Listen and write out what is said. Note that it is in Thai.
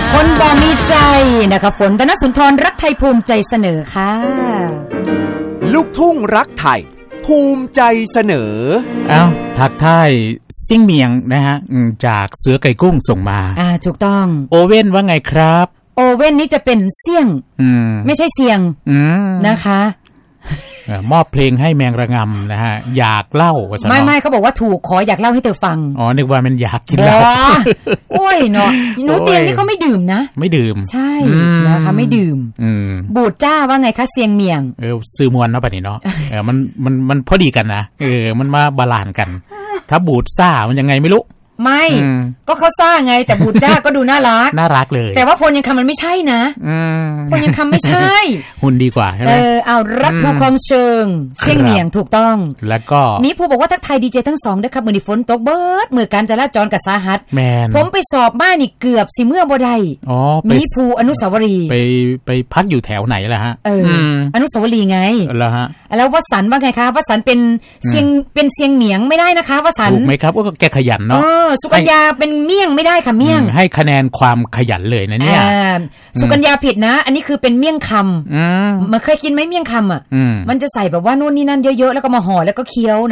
คนบ่มีใจนะคะฝนธนสุนทรรักไทยภูมิใจเสนอค่ะลูกทุ่งรักไทยภูมิใจเสนอทักทายซิ่งเมียงนะฮะจากเสือไก่กุ้งส่งมาถูกต้องโอเว่นว่าไงครับโอเว่นนี้จะเป็นเสี่ยงไม่ใช่เสียงนะคะมอบเพลงให้แมงระงำนะฮะอยากเล่าไม่เขาบอกว่าถูกขออยากเล่าให้เธอฟังนึกว่ามันอยากกินเหล้าโอ้ยเนาะหนูเตียงนี่เขาไม่ดื่มนะไม่ดื่มใช่นะคะไม่ดื่มบูดจ้าว่าไงคะเสียงเมียงซื้อมวนเนาะบัดนี้เนาะมันพอดีกันนะมันมาบาลานซ์กันถ้าบูดซ่ามันยังไงไม่รู้ไม่ก็เขาซ่าไงแต่บูดจ้าก็ดูน่ารักน่ารักเลยแต่ว่าพลยังคำมันไม่ใช่นะพลยังคำไม่ใช่หุ่นดีกว่าใช่ไหมเอารับภูคลองเชิงเสี่ยงเหนียงถูกต้องแล้วก็มีผู้บอกว่าทักทายดีเจทั้งสองด้วยครับมื้อนี้ฝนตกเบิดมื้อการจราจรก็สาหัสผมไปสอบบ้านนี่เกือบสิเมื่อบ่ได้มีผู้อนุสาวรีย์ไปพักอยู่แถวไหนล่ะฮะอนุสาวรีย์ไงแล้วฮะแล้ววสันต์ว่าไงคะวสันต์เป็นเสียงเหนียงไม่ได้นะคะวสันต์ถูกมั้ยครับก็แกขยันเนาะสุกัญญาเป็นเมี่ยงไม่ได้ค่ะเมี่ยงให้คะแนนความขยันเลยนะเนี่ยสุกัญญาผิดนะอันนี้คือเป็นเมี่ยงคำมันเคยกินไหมเมี่ยงคำอ่ะมันจะใส่แบบว่านู่นนี่นั่นเยอะๆแล้วก็มาห่อแล้วก็เคี้ยว